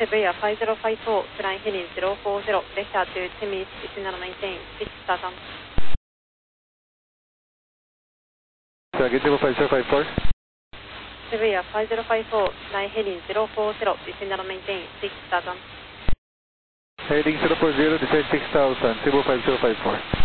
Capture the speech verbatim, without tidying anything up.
Sevilla five zero five four, flying heading zero four zero, vector to Timmins, December maintain, six thousand. Again, Table five zero five four. Sevilla five zero five four, flying heading zero four zero, December maintain, six thousand. Heading zero four zero, descend six thousand, Table five zero five four.